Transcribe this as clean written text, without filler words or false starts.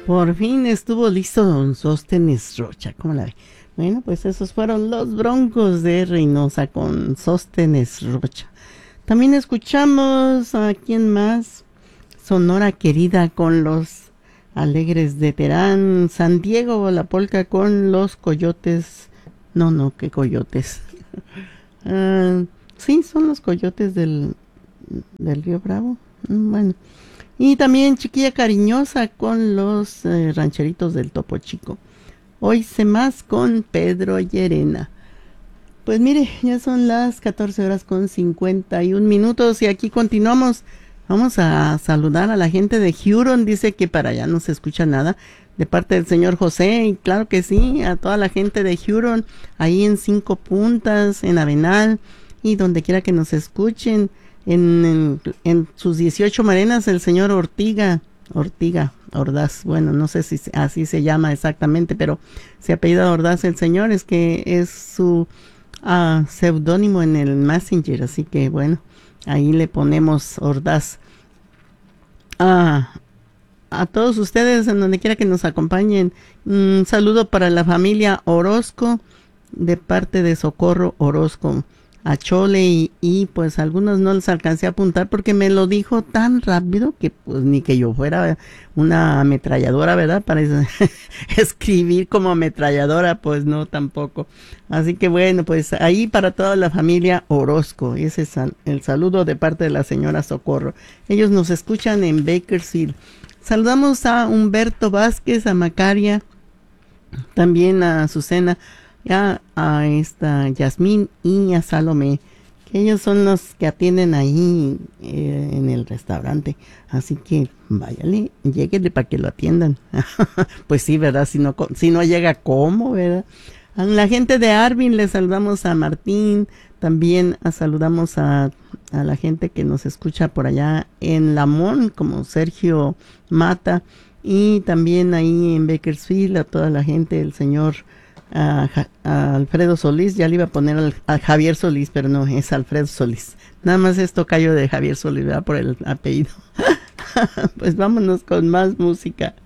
Por fin estuvo listo don Sóstenes Rocha, ¿cómo la ve? Bueno, pues esos fueron los Broncos de Reynosa con Sóstenes Rocha. También escuchamos a quién más, Sonora Querida con los Alegres de Terán, San Diego, la polca con los Coyotes. No, ¿qué Coyotes? Sí, son los Coyotes del Río Bravo. Bueno. Y también Chiquilla Cariñosa con los rancheritos del Topo Chico. Hoy se más con Pedro Llerena. Pues mire, ya son las 14 horas con 51 minutos y aquí continuamos. Vamos a saludar a la gente de Huron. Dice que para allá no se escucha nada de parte del señor José. Y claro que sí, a toda la gente de Huron, ahí en Cinco Puntas, en Avenal y donde quiera que nos escuchen. En sus 18 marenas, el señor Ortiga Ordaz, bueno, no sé si así se llama exactamente, pero se apellida Ordaz el señor, es que es su seudónimo en el Messenger, así que bueno, ahí le ponemos Ordaz. A todos ustedes, en donde quiera que nos acompañen, un saludo para la familia Orozco, de parte de Socorro Orozco. A Chole y pues algunos no les alcancé a apuntar porque me lo dijo tan rápido que pues ni que yo fuera una ametralladora, ¿verdad? Para escribir como ametralladora, pues no tampoco. Así que bueno, pues ahí para toda la familia Orozco, ese es el saludo de parte de la señora Socorro. Ellos nos escuchan en Bakersfield. Saludamos a Humberto Vázquez, a Macaria, también a Azucena, a esta Yasmín y a Salomé, que ellos son los que atienden ahí en el restaurante, así que váyale, lléguele para que lo atiendan. Pues sí, ¿verdad? Si no llega, ¿cómo, verdad? A la gente de Arvin le saludamos a Martín, también saludamos a la gente que nos escucha por allá en Lamón, como Sergio Mata, y también ahí en Bakersfield a toda la gente, el señor a Alfredo Solís, ya le iba a poner a Javier Solís, pero no, es Alfredo Solís. Nada más es tocayo de Javier Solís, ¿verdad? Por el apellido. Pues vámonos con más música.